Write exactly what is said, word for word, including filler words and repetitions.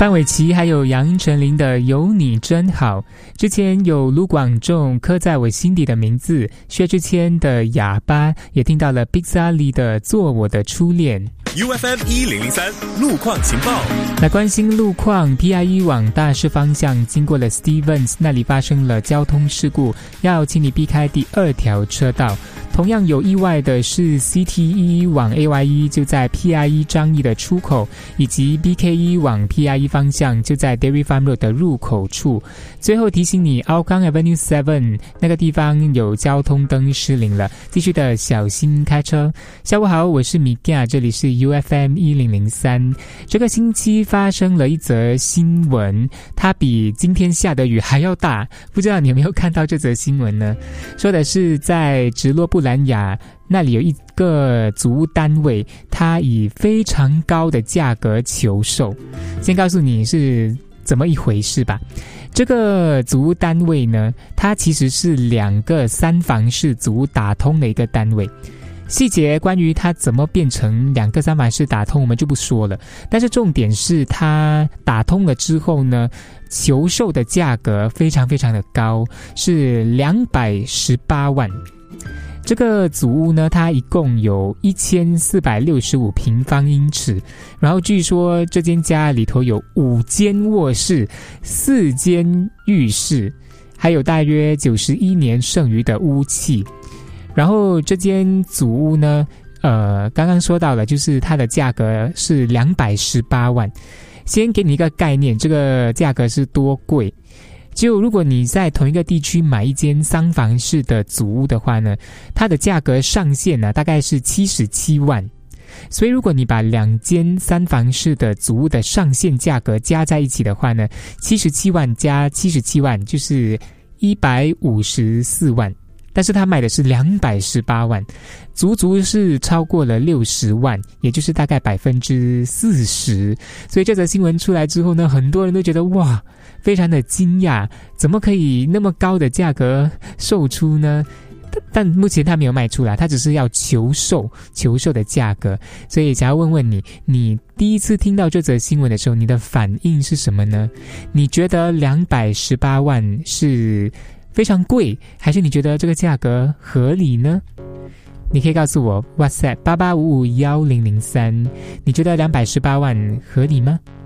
范玮琪还有杨丞琳的有你真好，之前有卢广仲刻在我心底的名字，薛之谦的哑巴，也听到了 Big Sally 的做我的初恋。 U F M 一零零三路况情报。 来关心路况 ，P I E 往大势方向经过了 Stevens 那里发生了交通事故，要请你避开第二条车道。同样有意外的是 C T E 往 A Y E 就在 P I E 张义的出口，以及 B K E 往 P I E 方向就在 Dairy Farm Road 的入口处。最后提醒你 Hougang Avenue 七那个地方有交通灯失灵了，继续的小心开车。下午好，我是米嘎，这里是 U F M 一零零三。这个星期发生了一则新闻，它比今天下的雨还要大，不知道你有没有看到这则新闻呢？说的是在直落布兰雅那里有一个租屋单位，它以非常高的价格求售。先告诉你是怎么一回事吧。这个租屋单位呢，它其实是两个三房式租屋打通的一个单位。细节关于它怎么变成两个三房式打通我们就不说了，但是重点是它打通了之后呢，求售的价格非常非常的高，是两百十八万。这个组屋呢，它一共有一千四百六十五平方英尺，然后据说这间家里头有五间卧室、四间浴室，还有大约九十一年剩余的屋契。然后这间组屋呢，呃，刚刚说到了，就是它的价格是两百十八万。先给你一个概念，这个价格是多贵。就如果你在同一个地区买一间三房式的组屋的话呢，它的价格上限呢大概是七十七万。所以如果你把两间三房式的组屋的上限价格加在一起的话呢，七十七万加七十七万就是一百五十四万。但是他卖的是两百十八万，足足是超过了六十万，也就是大概百分之四十。所以这则新闻出来之后呢，很多人都觉得哇，非常的惊讶，怎么可以那么高的价格售出呢？但目前他没有卖出来，他只是要求售求售的价格。所以想要问问你，你第一次听到这则新闻的时候，你的反应是什么呢？你觉得两百十八万是非常贵，还是你觉得这个价格合理呢？你可以告诉我 WhatsApp 八八五五一零零三，你觉得两百十八万合理吗？